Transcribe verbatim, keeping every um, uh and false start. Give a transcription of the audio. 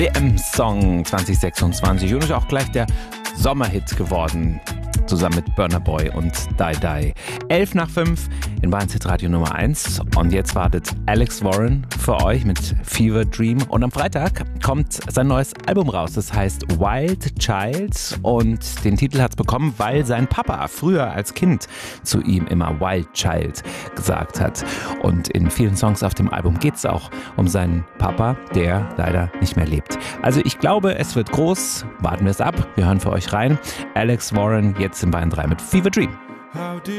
W M-Song zwanzig sechsundzwanzig und ist auch gleich der Sommerhit geworden, zusammen mit Burna Boy und Die Die. elf nach fünf in Bayerns Hitradio Nummer eins. Und jetzt wartet Alex Warren für euch mit Fever Dream. Und am Freitag kommt sein neues Album raus. Das heißt Wild Child. Und den Titel hat es bekommen, weil sein Papa früher als Kind zu ihm immer Wild Child gesagt hat. Und in vielen Songs auf dem Album geht es auch um seinen Papa, der leider nicht mehr lebt. Also ich glaube, es wird groß. Warten wir es ab. Wir hören für euch rein. Alex Warren jetzt in Bayern drei mit Fever Dream.